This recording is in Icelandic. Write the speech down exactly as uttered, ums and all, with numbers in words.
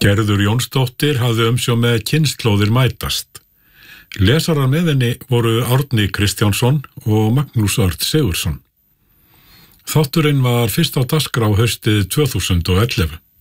Gerður Jónsdóttir hafði umsjón með Kynslóðir mætast. Lesarar með henni voru Árni Kristjánsson og Magnús Örn Sigurðsson. Þátturinn var fyrst á dagskrá haustið tvö þúsund og ellefu.